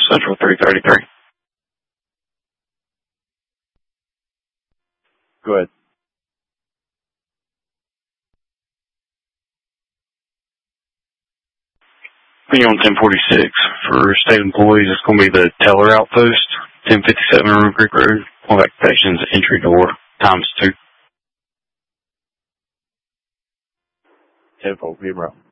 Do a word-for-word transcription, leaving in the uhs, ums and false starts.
Central three thirty-three. Go ahead. Be on ten forty-six. For state employees, it's going to be the Teller Outpost, ten fifty-seven River Creek Road. Callback station's entry door, times two. ten four, be around.